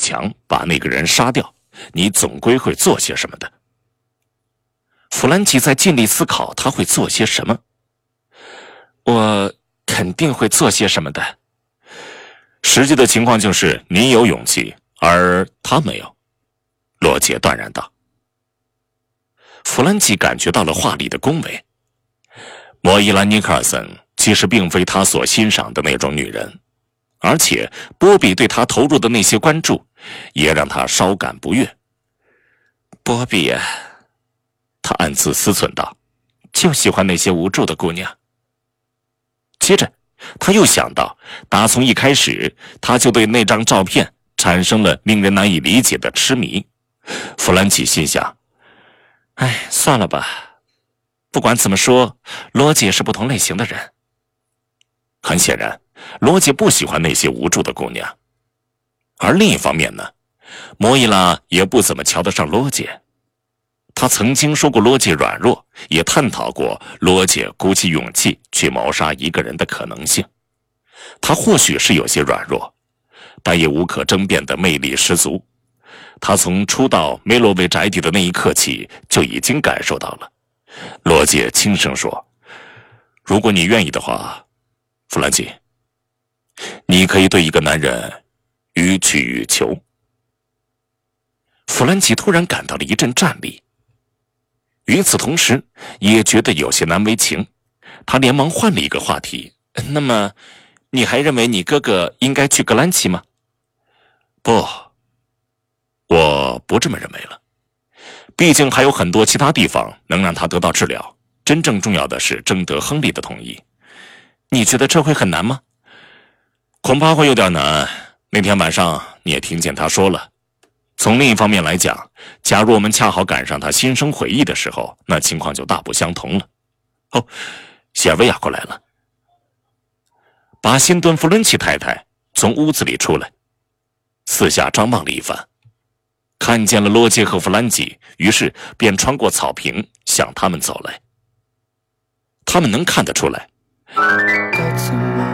墙把那个人杀掉，你总归会做些什么的。弗兰奇在尽力思考他会做些什么。我肯定会做些什么的。实际的情况就是你有勇气，而他没有。罗杰断然道。弗兰奇感觉到了话里的恭维。莫伊拉·尼克尔森其实并非他所欣赏的那种女人，而且波比对他投入的那些关注也让他稍感不悦。波比呀，他暗自思忖道，就喜欢那些无助的姑娘。接着他又想到，打从一开始他就对那张照片产生了令人难以理解的痴迷。弗兰奇心想，算了吧，不管怎么说，罗杰是不同类型的人。很显然，罗杰不喜欢那些无助的姑娘。而另一方面呢，莫伊拉也不怎么瞧得上罗杰。他曾经说过罗杰软弱，也探讨过罗杰鼓起勇气去谋杀一个人的可能性。他或许是有些软弱，但也无可争辩的魅力十足。他从初到梅罗维宅邸的那一刻起就已经感受到了。罗杰轻声说，如果你愿意的话，弗兰奇，你可以对一个男人予取予求。弗兰奇突然感到了一阵战栗，与此同时也觉得有些难为情。他连忙换了一个话题，那么你还认为你哥哥应该去格兰奇吗？不，我不这么认为了。毕竟还有很多其他地方能让他得到治疗，真正重要的是征得亨利的同意。你觉得这会很难吗？恐怕会有点难。那天晚上你也听见他说了。从另一方面来讲，假如我们恰好赶上他心生悔意的时候，那情况就大不相同了。哦，谢尔维亚过来了。巴辛顿·弗伦奇太太从屋子里出来，四下张望了一番，看见了罗杰和弗兰基，于是便穿过草坪向他们走来。他们能看得出来，